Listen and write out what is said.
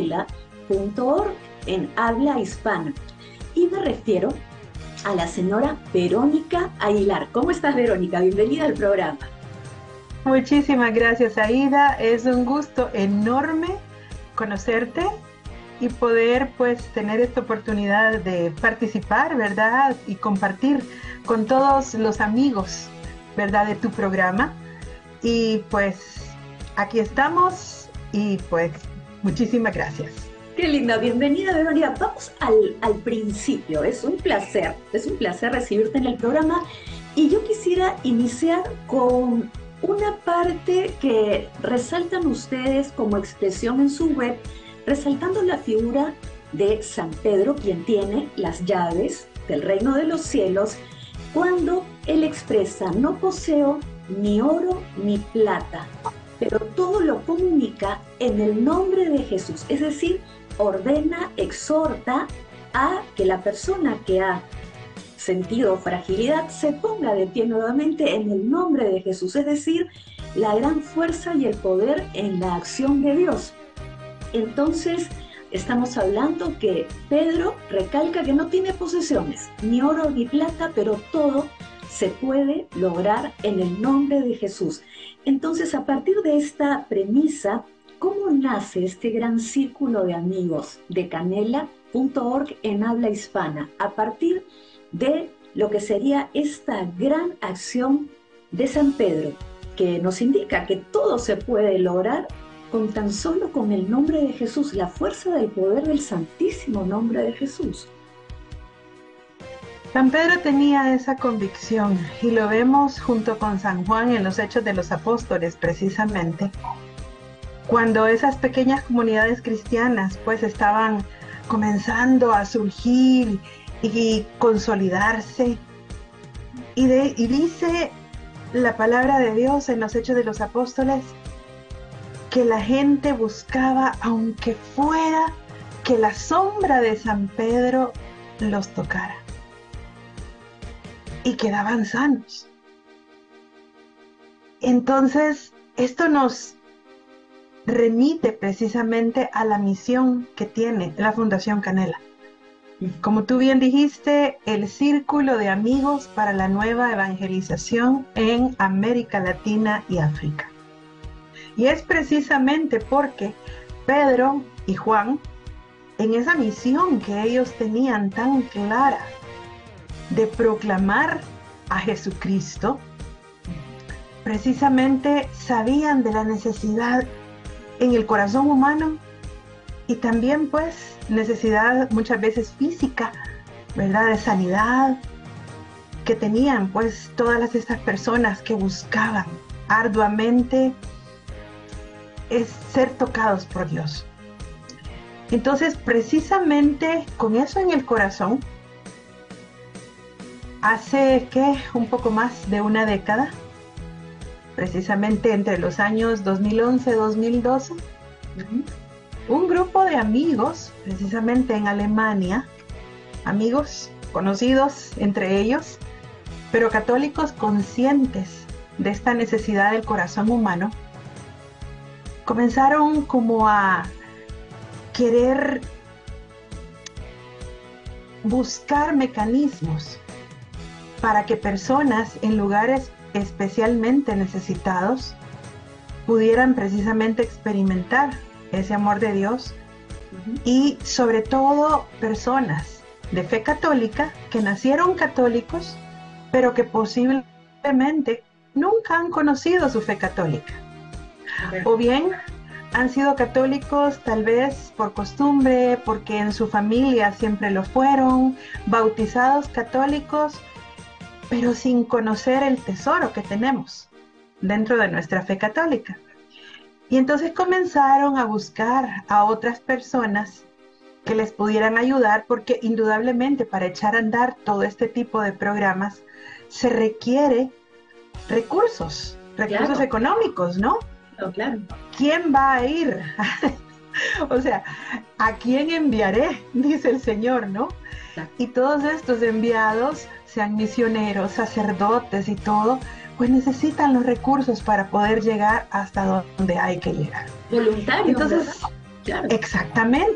canela.org en habla hispana. Y me refiero a la señora Verónica Aguilar. ¿Cómo estás, Verónica? Bienvenida al programa. Muchísimas gracias, Aida. Es un gusto enorme conocerte y poder pues tener esta oportunidad de participar, ¿verdad? Y compartir con todos los amigos, ¿verdad? De tu programa. Y pues aquí estamos y pues muchísimas gracias. Qué linda, bienvenida, Verónica. Vamos al principio. Es un placer recibirte en el programa y yo quisiera iniciar con una parte que resaltan ustedes como expresión en su web, resaltando la figura de San Pedro, quien tiene las llaves del reino de los cielos, cuando él expresa: no poseo ni oro ni plata, pero todo lo comunica en el nombre de Jesús. Es decir, ordena, exhorta a que la persona que ha sentido fragilidad se ponga de pie nuevamente en el nombre de Jesús, es decir, la gran fuerza y el poder en la acción de Dios. Entonces, estamos hablando que Pedro recalca que no tiene posesiones, ni oro ni plata, pero todo se puede lograr en el nombre de Jesús. Entonces, a partir de esta premisa, ¿cómo nace este gran círculo de amigos de canela.org en habla hispana? A partir de lo que sería esta gran acción de San Pedro, que nos indica que todo se puede lograr con tan solo con el nombre de Jesús, la fuerza del poder del santísimo nombre de Jesús. San Pedro tenía esa convicción y lo vemos junto con San Juan en los Hechos de los Apóstoles, precisamente, cuando esas pequeñas comunidades cristianas pues estaban comenzando a surgir y consolidarse. Y dice la palabra de Dios en los Hechos de los Apóstoles que la gente buscaba, aunque fuera que la sombra de San Pedro los tocara, y quedaban sanos. Entonces, esto nos remite precisamente a la misión que tiene la Fundación Canela. Como tú bien dijiste, el círculo de amigos para la nueva evangelización en América Latina y África. Y es precisamente porque Pedro y Juan, en esa misión que ellos tenían tan clara de proclamar a Jesucristo, precisamente sabían de la necesidad en el corazón humano y también pues necesidad muchas veces física, ¿verdad? De sanidad que tenían pues todas estas personas que buscaban arduamente es ser tocados por Dios. Entonces, precisamente con eso en el corazón, hace un poco más de una década, precisamente entre los años 2011-2012, un grupo de amigos, precisamente en Alemania, amigos conocidos entre ellos, pero católicos conscientes de esta necesidad del corazón humano, comenzaron como a querer buscar mecanismos para que personas en lugares especialmente necesitados pudieran precisamente experimentar ese amor de Dios, y sobre todo personas de fe católica que nacieron católicos pero que posiblemente nunca han conocido su fe católica, o bien han sido católicos tal vez por costumbre, porque en su familia siempre lo fueron, bautizados católicos, pero sin conocer el tesoro que tenemos dentro de nuestra fe católica. Y entonces comenzaron a buscar a otras personas que les pudieran ayudar, porque indudablemente para echar a andar todo este tipo de programas se requiere recursos claro, económicos, ¿no? Claro. ¿Quién va a ir? O sea, ¿a quién enviaré? Dice el Señor, ¿no? Claro. Y todos estos enviados, sean misioneros, sacerdotes y todo, pues necesitan los recursos para poder llegar hasta donde hay que llegar. Voluntarios. Entonces, ¿verdad? claro. Exactamente.